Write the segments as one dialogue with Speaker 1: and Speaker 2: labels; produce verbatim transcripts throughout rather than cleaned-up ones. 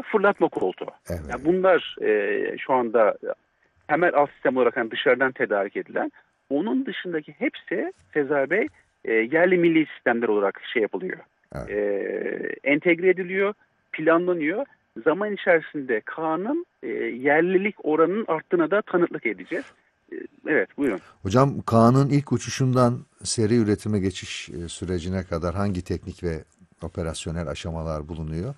Speaker 1: ve fırlatma koltuğu.
Speaker 2: Evet.
Speaker 1: Yani bunlar e, şu anda temel alt sistem olarak hani dışarıdan tedarik edilen. Onun dışındaki hepsi Sezai Bey e, yerli milli sistemler olarak şey yapılıyor.
Speaker 2: Evet.
Speaker 1: E, entegre ediliyor, planlanıyor. Zaman içerisinde Kaan'ın e, yerlilik oranının arttığına da tanıklık edeceğiz. E, evet, buyurun.
Speaker 2: Hocam, Kaan'ın ilk uçuşundan seri üretime geçiş e, sürecine kadar hangi teknik ve operasyonel aşamalar bulunuyor?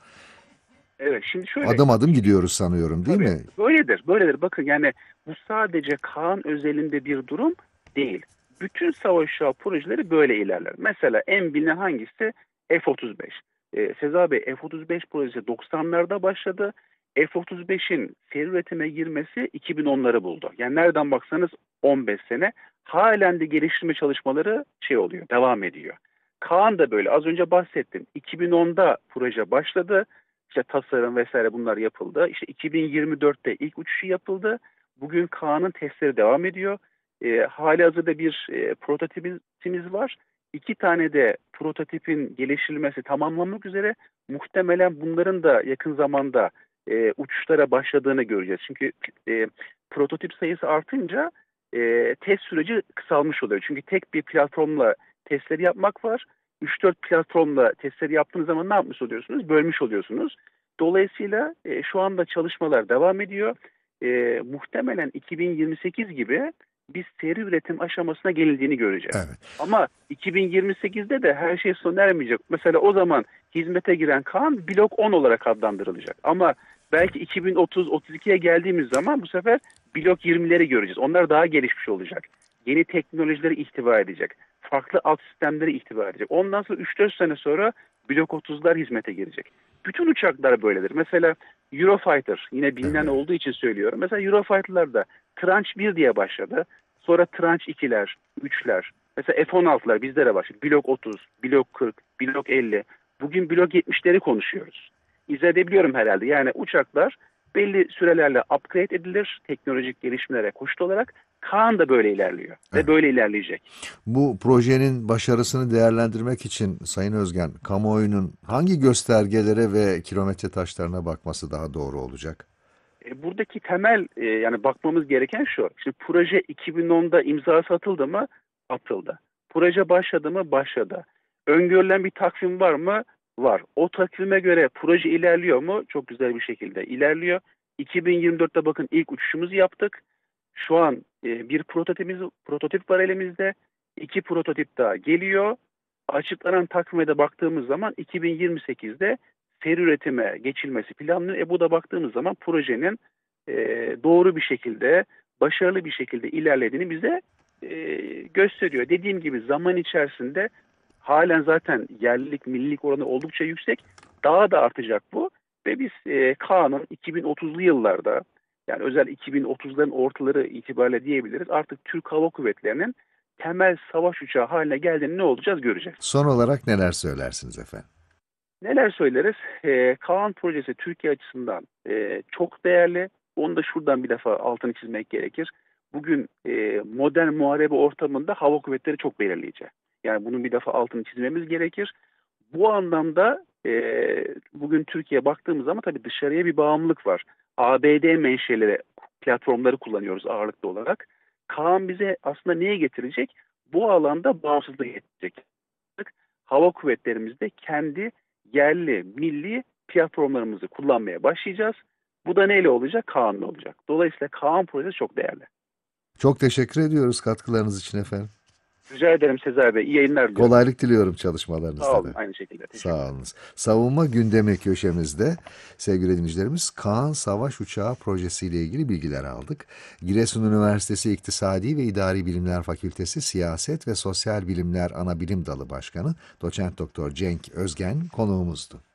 Speaker 1: Evet, şimdi şöyle.
Speaker 2: Adım adım gidiyoruz sanıyorum, değil
Speaker 1: Tabii.
Speaker 2: mi?
Speaker 1: Böyledir, böyledir. Bakın yani bu sadece Kaan özelinde bir durum değil. Bütün savaş uçağı projeleri böyle ilerler. Mesela en bilinen hangisi? F otuz beş. Ee, Sezai Bey, F otuz beş projesi doksanlarda başladı. F otuz beşin seri üretime girmesi iki bin onları buldu. Yani nereden baksanız on beş sene. Halen de geliştirme çalışmaları şey oluyor, devam ediyor. Kaan da böyle. Az önce bahsettim. iki bin onda proje başladı. İşte tasarım vesaire bunlar yapıldı. İşte iki bin yirmi dörtte ilk uçuşu yapıldı. Bugün Kaan'ın testleri devam ediyor. E, hali hazırda bir e, prototipimiz var. İki tane de prototipin geliştirilmesi tamamlanmak üzere. Muhtemelen bunların da yakın zamanda e, uçuşlara başladığını göreceğiz. Çünkü e, prototip sayısı artınca e, test süreci kısalmış oluyor. Çünkü tek bir platformla testleri yapmak var. üç dört platformla testleri yaptığınız zaman ne yapmış oluyorsunuz? Bölmüş oluyorsunuz. Dolayısıyla e, şu anda çalışmalar devam ediyor. E, muhtemelen iki bin yirmi sekiz gibi biz seri üretim aşamasına gelindiğini göreceğiz.
Speaker 2: Evet.
Speaker 1: Ama iki bin yirmi sekizde de her şey sona ermeyecek. Mesela o zaman hizmete giren Kaan blok on olarak adlandırılacak. Ama belki iki bin otuz otuz ikiye geldiğimiz zaman bu sefer blok yirmileri göreceğiz. Onlar daha gelişmiş olacak. Yeni teknolojileri ihtiva edecek. Farklı alt sistemleri ihtiva edecek. Ondan sonra üç dört sene sonra blok otuzlar hizmete girecek. Bütün uçaklar böyledir. Mesela Eurofighter, yine bilinen
Speaker 2: Evet.
Speaker 1: olduğu için söylüyorum. Mesela Eurofighter'larda Tranche bir diye başladı. Sonra Tranche ikiler, üçler. Mesela F on altılar bizlere başladı. Blok otuz, blok kırk, blok elli. Bugün blok yetmişleri konuşuyoruz. İzah edebiliyorum herhalde. Yani uçaklar belli sürelerle upgrade edilir teknolojik gelişmelere koşut olarak. Kaan da böyle ilerliyor
Speaker 2: Evet.
Speaker 1: ve böyle ilerleyecek.
Speaker 2: Bu projenin başarısını değerlendirmek için Sayın Özgen, kamuoyunun hangi göstergelere ve kilometre taşlarına bakması daha doğru olacak?
Speaker 1: E, buradaki temel e, yani bakmamız gereken şu. Şimdi proje iki bin onda imzası atıldı mı? Atıldı. Proje başladı mı? Başladı. Öngörülen bir takvim var mı? Var. O takvime göre proje ilerliyor mu? Çok güzel bir şekilde ilerliyor. iki bin yirmi dörtte bakın ilk uçuşumuzu yaptık. Şu an e, bir prototipimiz, prototip var elimizde. İki prototip daha geliyor. Açıklanan takvime de baktığımız zaman iki bin yirmi sekizde seri üretime geçilmesi planlanıyor. E bu da baktığımız zaman projenin e, doğru bir şekilde, başarılı bir şekilde ilerlediğini bize e, gösteriyor. Dediğim gibi zaman içerisinde halen zaten yerlilik, millilik oranı oldukça yüksek. Daha da artacak bu. Ve biz e, Kaan'ın iki bin otuzlu yıllarda, yani özel iki bin otuzların ortaları itibariyle diyebiliriz, artık Türk Hava Kuvvetleri'nin temel savaş uçağı haline geldiğini ne olacağız göreceğiz.
Speaker 2: Son olarak neler söylersiniz efendim?
Speaker 1: Neler söyleriz? Ee, Kaan projesi Türkiye açısından e, çok değerli. Onu da şuradan bir defa altını çizmek gerekir. Bugün e, modern muharebe ortamında hava kuvvetleri çok belirleyici. Yani bunun bir defa altını çizmemiz gerekir. Bu anlamda e, bugün Türkiye'ye baktığımız zaman tabii dışarıya bir bağımlılık var. A B D menşeli platformları kullanıyoruz ağırlıklı olarak. Kaan bize aslında neye getirecek? Bu alanda bağımsızlık getirecek. Hava kuvvetlerimizde kendi yerli, milli platformlarımızı kullanmaya başlayacağız. Bu da neyle olacak? Kaan'la olacak. Dolayısıyla Kaan projesi çok değerli.
Speaker 2: Çok teşekkür ediyoruz katkılarınız için efendim.
Speaker 1: Rica ederim Sezai Bey. İyi yayınlar diliyorum.
Speaker 2: Kolaylık diliyorum
Speaker 1: Sağ
Speaker 2: çalışmalarınızda
Speaker 1: olun.
Speaker 2: da.
Speaker 1: Aynı şekilde. Teşekkür ederim.
Speaker 2: Sağ olunuz. Savunma gündemi köşemizde sevgili dinleyicilerimiz Kaan Savaş Uçağı projesiyle ilgili bilgiler aldık. Giresun Üniversitesi İktisadi ve İdari Bilimler Fakültesi Siyaset ve Sosyal Bilimler Anabilim Dalı Başkanı Doçent Doktor Cenk Özgen konuğumuzdu.